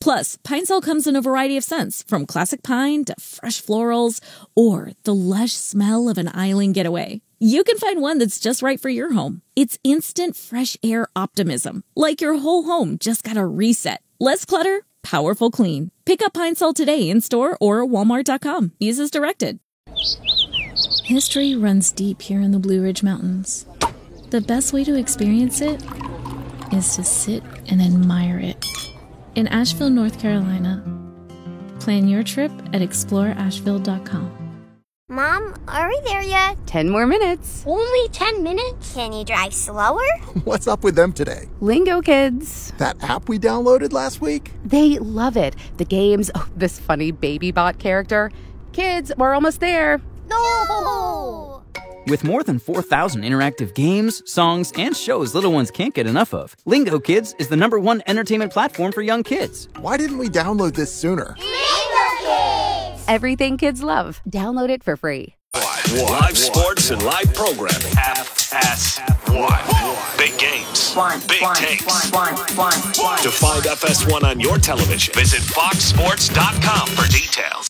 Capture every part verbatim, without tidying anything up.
Plus, Pine Sol comes in a variety of scents, from classic pine to fresh florals or the lush smell of an island getaway. You can find one that's just right for your home. It's instant fresh air optimism, like your whole home just got a reset. Less clutter, powerful clean. Pick up Pine Sol today in store or walmart dot com. Use as directed. History runs deep here in the Blue Ridge Mountains. The best way to experience it is to sit and admire it. In Asheville, North Carolina. Plan your trip at explore asheville dot com. Mom, are we there yet? Ten more minutes. Only ten minutes? Can you drive slower? What's up with them today? Lingo Kids. That app we downloaded last week? They love it. The games, oh, this funny baby bot character. Kids, we're almost there. No! With more than four thousand interactive games, songs, and shows little ones can't get enough of, Lingo Kids is the number one entertainment platform for young kids. Why didn't we download this sooner? Lingo Kids! Everything kids love. Download it for free. Live sports and live programming. F S one. Big games. One, Big one, takes. one, one, one, one. To find F S one on your television, visit fox sports dot com for details.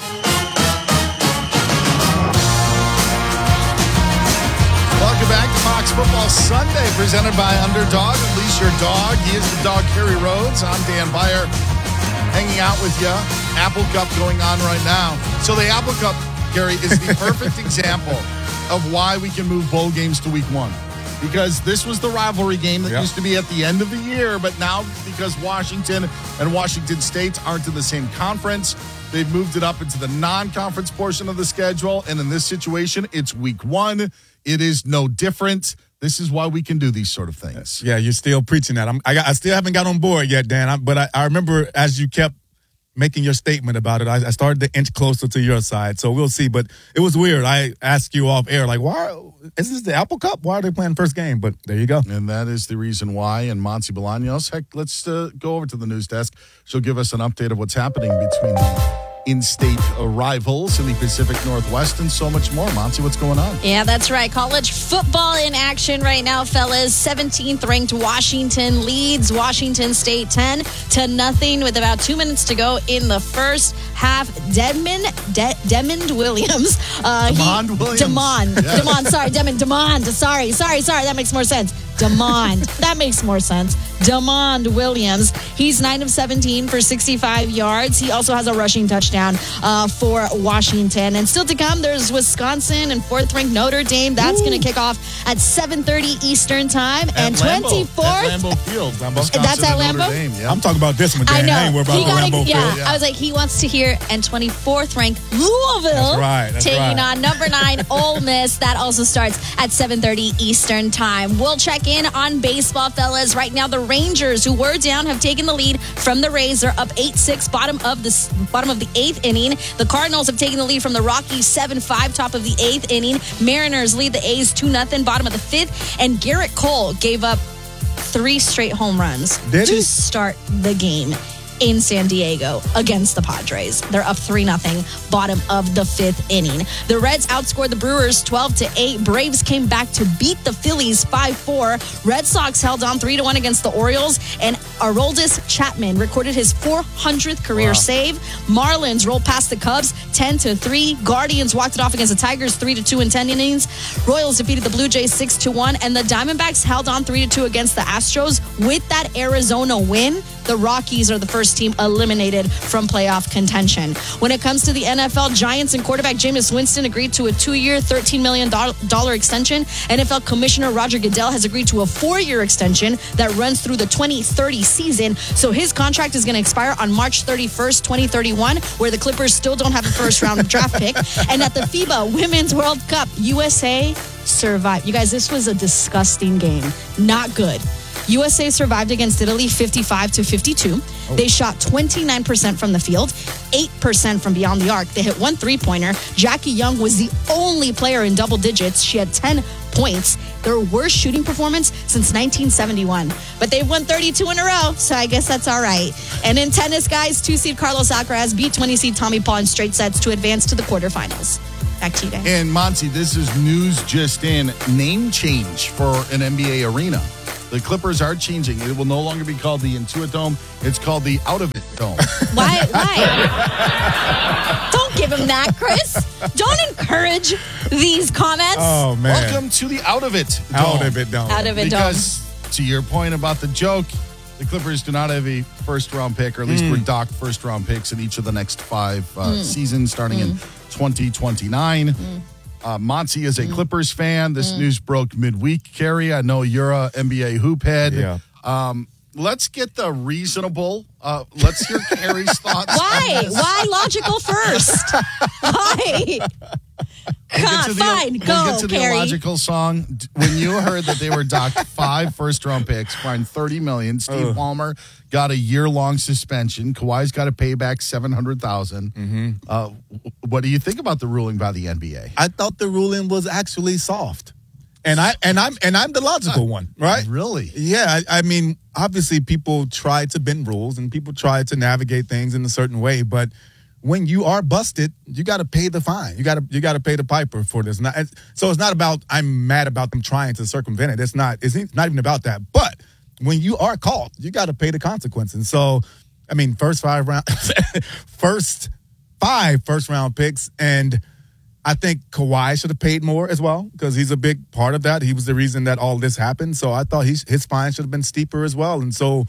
Welcome back to Fox Football Sunday, presented by Underdog. Unleash your dog. He is the dog, Kerry Rhodes. I'm Dan Beyer, hanging out with you. Apple Cup going on right now. So the Apple Cup, Kerry, is the perfect example of why we can move bowl games to week one. Because this was the rivalry game that yep. used to be at the end of the year, but now because Washington and Washington State aren't in the same conference, they've moved it up into the non-conference portion of the schedule. And in this situation, it's week one. It is no different. This is why we can do these sort of things. Yeah, you're still preaching that. I'm, I, got, I still haven't got on board yet, Dan. I, but I, I remember as you kept making your statement about it, I, I started to inch closer to your side. So we'll see. But it was weird. I asked you off air, like, why is this the Apple Cup? Why are they playing first game? But there you go. And that is the reason why. And Monty Bolaños, heck, let's uh, go over to the news desk. She'll give us an update of what's happening between the in-state rivals in the Pacific Northwest and so much more. Monty, what's going on? Yeah, that's right. College football in action right now, fellas. seventeenth ranked Washington leads Washington State ten to nothing with about two minutes to go in the first half. Demond, De- Demond Williams. Uh, Demond he, Williams. Demond. Yeah. Demond, sorry. Demond, Demond. Sorry, sorry, sorry. That makes more sense. Demond. That makes more sense. Demond Williams. He's nine of seventeen for sixty-five yards. He also has a rushing touchdown uh, for Washington. And still to come, there's Wisconsin and fourth-ranked Notre Dame. That's going to kick off at seven thirty Eastern time. At and Lambeau. twenty-fourth. At Lambeau Field. Wisconsin That's at Lambeau? Dame, yeah. I'm talking about this one, Dan. I know. I ain't worried about He gotta, Lambeau yeah, Field. I was like, he wants to hear. And twenty-fourth ranked Louisville That's right, that's taking right. on number nine Ole Miss. That also starts at seven thirty Eastern time. We'll check in on baseball, fellas. Right now, the Rangers, who were down, have taken the lead from the Rays. They're up eight six, bottom of the bottom of the eighth inning. The Cardinals have taken the lead from the Rockies seven five, top of the eighth inning. Mariners lead the A's two nothing, bottom of the fifth. And Garrett Cole gave up three straight home runs Did to he? start the game in San Diego against the Padres. They're up three nothing, bottom of the fifth inning. The Reds outscored the Brewers twelve to eight. Braves came back to beat the Phillies five four. Red Sox held on three to one against the Orioles, and Aroldis Chapman recorded his four hundredth career Wow. save. Marlins rolled past the Cubs ten to three. Guardians walked it off against the Tigers three to two in ten innings. Royals defeated the Blue Jays six to one, and the Diamondbacks held on three to two against the Astros. With that Arizona win, the Rockies are the first team eliminated from playoff contention. When it comes to the N F L, Giants and quarterback Jameis Winston agreed to a two-year, thirteen million dollars extension. N F L Commissioner Roger Goodell has agreed to a four-year extension that runs through the twenty thirty season. So his contract is going to expire on March thirty-first, twenty thirty-one, where the Clippers still don't have a first-round draft pick. And at the FIBA Women's World Cup, U S A survived. You guys, this was a disgusting game. Not good. U S A survived against Italy fifty-five to fifty-two. Oh. They shot twenty-nine percent from the field, eight percent from beyond the arc. They hit one three-pointer. Jackie Young was the only player in double digits. She had ten points. Their worst shooting performance since nineteen seventy-one. But they've won thirty-two in a row, so I guess that's all right. And in tennis, guys, two-seed Carlos Alcaraz beat twenty-seed Tommy Paul in straight sets to advance to the quarterfinals. Back to you, Dan. And Monty, this is news just in. Name change for an N B A arena. The Clippers are changing. It will no longer be called the Intuit Dome. It's called the Out of It Dome. home. Why? Why? Don't give him that, Chris. Don't encourage these comments. Oh, man. Welcome to the Out of It Out Dome. of it, don't. Out of it, Because to your point about the joke, the Clippers do not have a first-round pick, or at least Mm. we're docked first-round picks in each of the next five uh, seasons, starting in twenty twenty-nine. Uh, Monty is a Clippers fan. This news broke midweek, Carrie. I know you're a N B A hoop head. Yeah. Um, let's get the reasonable. Uh, let's hear Carrie's thoughts. Why? Why logical first? Why? We'll God, get to the, fine, we'll go, get to the Carrie. illogical song. D- When you heard that they were docked five first-round picks, fined thirty million dollars, Steve Ugh. Ballmer got a year-long suspension. Kawhi's got to pay back seven hundred thousand dollars. Mm-hmm. Uh, what do you think about the ruling by the N B A? I thought the ruling was actually soft. And I and I'm and I'm the logical one, right? Really? Yeah, I, I mean, obviously people try to bend rules and people try to navigate things in a certain way, but when you are busted, you got to pay the fine. You got to you got to pay the piper for this. Not, so it's not about I'm mad about them trying to circumvent it. It's not. It's not even about that. But when you are caught, you got to pay the consequence. And so, I mean, first five round, first five first round picks, and I think Kawhi should have paid more as well because he's a big part of that. He was the reason that all this happened. So I thought he, his fine should have been steeper as well. And so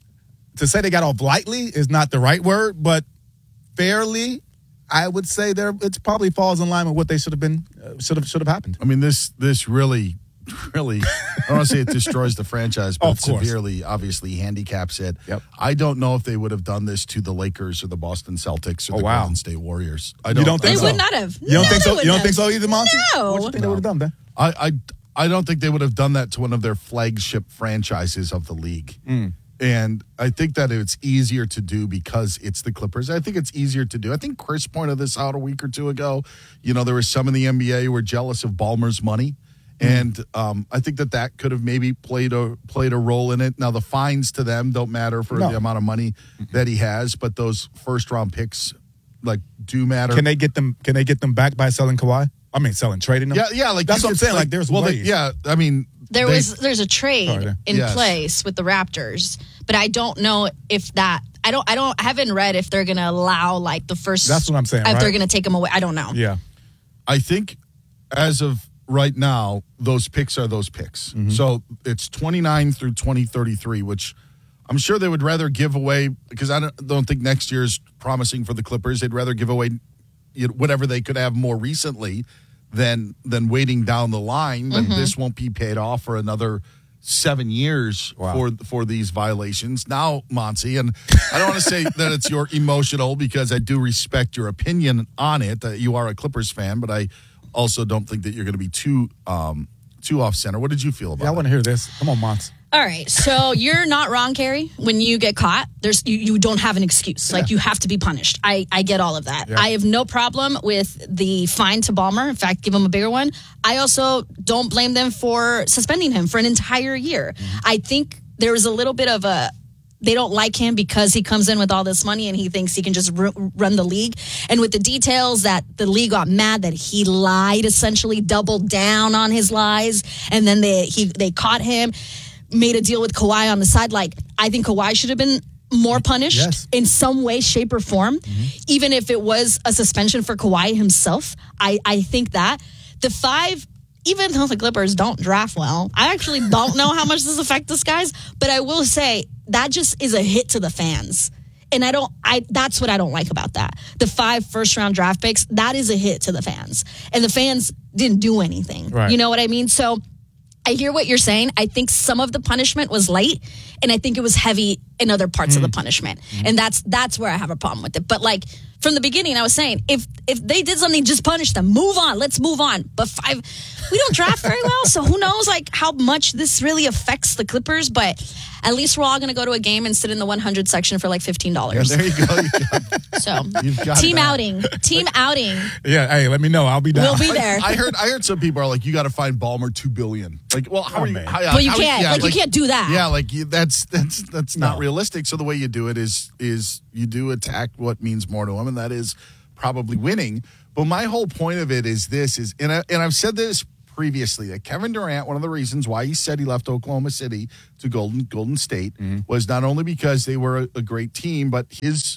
to say they got off lightly is not the right word, but fairly, I would say there it probably falls in line with what they should have been uh, should have should have happened. I mean, this this really, really, I don't want to say it destroys the franchise, but Of it course. severely, obviously, handicaps it. Yep. I don't know if they would have done this to the Lakers or the Boston Celtics or Oh, the wow. Golden State Warriors. I You don't, don't think They I so? would not have. You don't No, think they so? You wouldn't don't have. think so either, Monty? No. What do you think they would have done, Ben? I, I, I don't think they would have done that to one of their flagship franchises of the league. Mm. And I think that it's easier to do because it's the Clippers. I think it's easier to do. I think Chris pointed this out a week or two ago. You know, there was some in the N B A who were jealous of Ballmer's money. And um, I think that that could have maybe played a played a role in it. Now, the fines to them don't matter for No. the amount of money that he has, but those first-round picks, like, do matter. Can they get them? Can they get them back by selling Kawhi? I mean, selling, trading them. Yeah, yeah, like that's you what I'm could- saying. Like, there's well, ways. they- yeah, I mean, There they- was there's a trade Sorry. in Yes. place with the Raptors, but I don't know if that I don't I don't I haven't read if they're gonna allow like the first. That's what I'm saying, If they're right? gonna take them away, I don't know. yeah. I think as of right now, those picks are those picks. Mm-hmm. So it's twenty-nine through twenty thirty-three, which I'm sure they would rather give away because I don't, don't think next year's promising for the Clippers. They'd rather give away you know, whatever they could have more recently than than waiting down the line. But Mm-hmm. this won't be paid off for another seven years Wow. for for these violations. Now, Monty, and I don't want to say that it's your emotional because I do respect your opinion on it. That you are a Clippers fan, but I also don't think that you're going to be too um, too off center. What did you feel about Yeah, I it? want to hear this. Come on, Mons. All right, so you're not wrong, Carrie. When you get caught, there's you, you don't have an excuse. Like you have to be punished. I, I get all of that. Yeah. I have no problem with the fine to Ballmer. In fact, give him a bigger one. I also don't blame them for suspending him for an entire year. I think there was a little bit of a they don't like him because he comes in with all this money and he thinks he can just ru- run the league. And with the details that the league got mad that he lied, essentially doubled down on his lies, and then they he they caught him. Made a deal with Kawhi on the side. Like, I think Kawhi should have been more punished Yes. in some way, shape, or form. Even if it was a suspension for Kawhi himself. I, I think that. The five, even though the Clippers don't draft well, I actually don't know how much this affects this guys, but I will say that just is a hit to the fans. And I don't, I that's what I don't like about that. The five first round draft picks, that is a hit to the fans. And the fans didn't do anything. Right. You know what I mean? So I hear what you're saying. I think some of the punishment was light, and I think it was heavy in other parts of the punishment. And that's that's where I have a problem with it. But like from the beginning, I was saying, if if they did something, just punish them. Move on. Let's move on. But five, we don't draft very well, so who knows like how much this really affects the Clippers. But at least we're all going to go to a game and sit in the one hundred section for like fifteen dollars. Yeah, there you go. You got- So You've got team that. outing, team outing. Yeah, hey, let me know. I'll be down. We'll be there. I heard I heard some people are like, you got to find Ballmer two billion. Like, well, how Oh, are you? man. How, Well, you how- can't. yeah, Like, you can't do that. Yeah, like you, that's that's that's not No. realistic. So the way you do it is is you do attack what means more to him, and that is probably winning. But my whole point of it is this: is and I, and I've said this previously that Kevin Durant, one of the reasons why he said he left Oklahoma City to Golden Golden State Mm-hmm. was not only because they were a, a great team, but his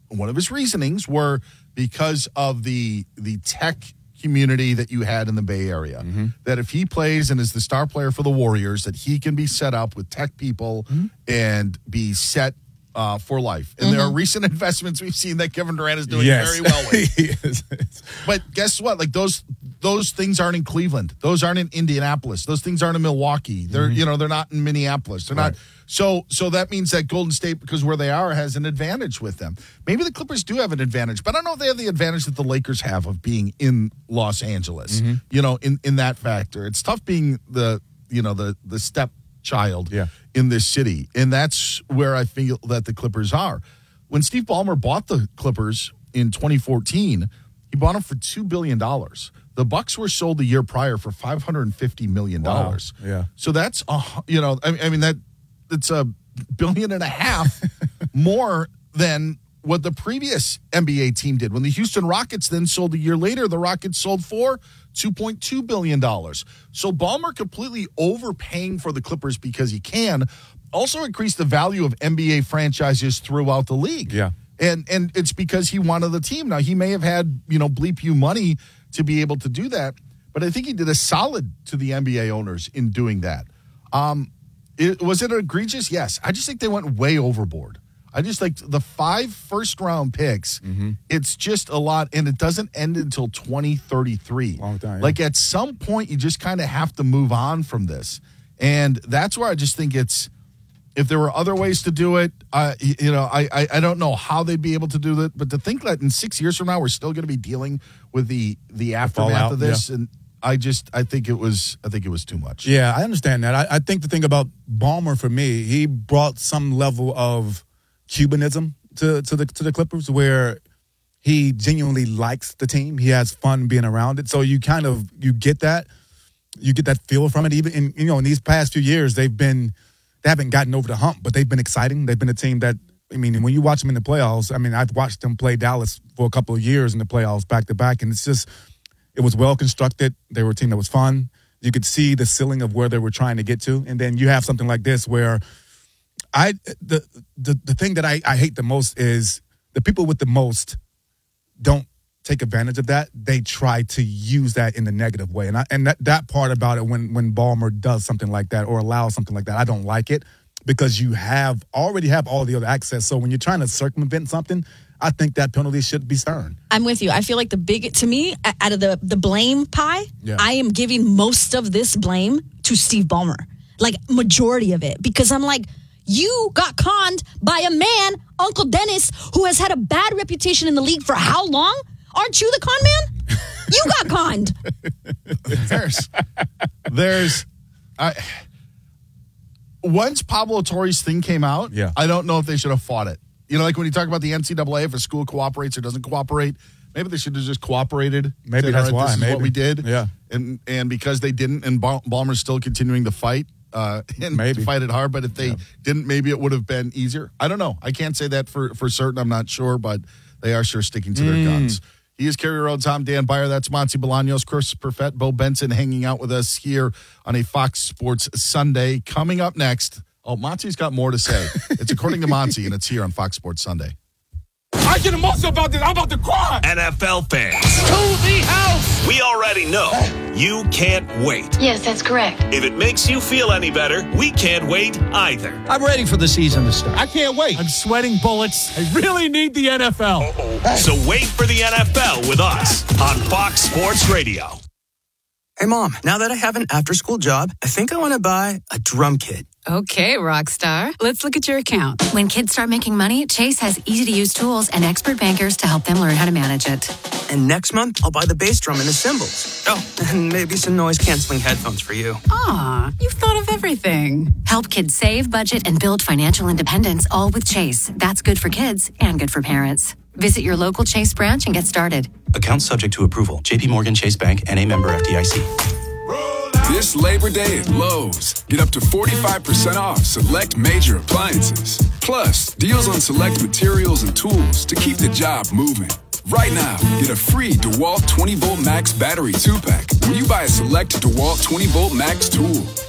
one of his reasonings were because of the the tech community that you had in the Bay Area. Mm-hmm. That if he plays and is the star player for the Warriors, that he can be set up with tech people mm-hmm. and be set uh, for life. And mm-hmm. there are recent investments we've seen that Kevin Durant is doing yes. very well with. But guess what? Like those those things aren't in Cleveland. Those aren't in Indianapolis. Those things aren't in Milwaukee. They're mm-hmm. you know they're not in Minneapolis. They're right. not. So so that means that Golden State, because where they are, has an advantage with them. Maybe the Clippers do have an advantage, but I don't know if they have the advantage that the Lakers have of being in Los Angeles. Mm-hmm. You know, in, in that factor, it's tough being the you know the the stepchild yeah. in this city, and that's where I feel that the Clippers are. When Steve Ballmer bought the Clippers in twenty fourteen, he bought them for two billion dollars. The Bucks were sold the year prior for five hundred fifty million dollars. Wow. Yeah. So that's a you know I, I mean that. It's a billion and a half more than what the previous N B A team did. When the Houston Rockets then sold a year later, the Rockets sold for two point two billion dollars. So Ballmer completely overpaying for the Clippers because he can also increased the value of N B A franchises throughout the league. Yeah. And and it's because he wanted the team. Now, he may have had, you know, bleep you money to be able to do that, but I think he did a solid to the N B A owners in doing that. Um, It, was it egregious? Yes. I just think they went way overboard. I just like the five first-round picks. Mm-hmm. It's just a lot, and it doesn't end until twenty thirty-three. Long time, yeah. Like, at some point, you just kind of have to move on from this. And that's where I just think it's, if there were other ways to do it, uh, you know, I, I, I don't know how they'd be able to do that. But to think that in six years from now, we're still going to be dealing with the, the aftermath Fallout, of this, yeah. and I just, I think it was, I think it was too much. Yeah, I understand that. I, I think the thing about Ballmer for me, he brought some level of Cubanism to, to the to the Clippers, where he genuinely likes the team. He has fun being around it. So you kind of you get that, you get that feel from it. Even in you know in these past few years, they've been they haven't gotten over the hump, but they've been exciting. They've been a team that, I mean, when you watch them in the playoffs, I mean, I've watched them play Dallas for a couple of years in the playoffs back to back, and it's just. It was well constructed. They were a team that was fun. You could see the ceiling of where they were trying to get to. And then you have something like this where I the the, the thing that I, I hate the most is the people with the most don't take advantage of that. They try to use that in a negative way. And I, and that, that part about it, when when Ballmer does something like that or allows something like that, I don't like it, because you have already have all the other access. So when you're trying to circumvent something, I think that penalty should be stern. I'm with you. I feel like the big, to me, out of the, the blame pie, yeah. I am giving most of this blame to Steve Ballmer. Like, majority of it. Because I'm like, you got conned by a man, Uncle Dennis, who has had a bad reputation in the league for how long? Aren't you the con man? You got conned. There's, there's, I, once Pablo Torre's thing came out, yeah. I don't know if they should have fought it. You know, like when you talk about the N C double A, if a school cooperates or doesn't cooperate, maybe they should have just cooperated. Maybe said, that's right, why. This is maybe. what we did. Yeah. And and because they didn't, and Ball- Ballmer's still continuing to fight, uh, and maybe. to fight it hard. But if they yeah. didn't, maybe it would have been easier. I don't know. I can't say that for, for certain. I'm not sure, but they are sure sticking to their mm. guns. He is Kerry Rhodes. I'm Dan Byer. That's Monty Bolaños, Chris Perfett, Bo Benson hanging out with us here on a Fox Sports Sunday. Coming up next, oh, Monty's got more to say. It's According to Monty, and it's here on Fox Sports Sunday. I get emotional about this. I'm about to cry. N F L fans. To the house. We already know you can't wait. Yes, that's correct. If it makes you feel any better, we can't wait either. I'm ready for the season to start. I can't wait. I'm sweating bullets. I really need the N F L. Uh-oh. So wait for the N F L with us on Fox Sports Radio. Hey, Mom, now that I have an after-school job, I think I want to buy a drum kit. Okay, Rockstar. Let's look at your account. When kids start making money, Chase has easy-to-use tools and expert bankers to help them learn how to manage it. And next month, I'll buy the bass drum and the cymbals. Oh, and maybe some noise-canceling headphones for you. Aw, you've thought of everything. Help kids save, budget, and build financial independence, all with Chase. That's good for kids and good for parents. Visit your local Chase branch and get started. Account subject to approval. J P Morgan Chase Bank and a member F D I C. This Labor Day at Lowe's, get up to forty-five percent off select major appliances. Plus, deals on select materials and tools to keep the job moving. Right now, get a free DeWalt twenty volt Max battery two pack when you buy a select DeWalt twenty volt Max tool.